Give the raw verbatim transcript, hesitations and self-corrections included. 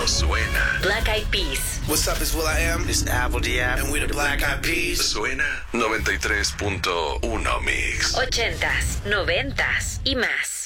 Esto suena. Black Eyed Peas. What's up, it's Will I Am. It's Apple Diab. And we're the Black Eyed Peas. Suena noventa y tres punto uno Mix. Ochentas, noventas y más.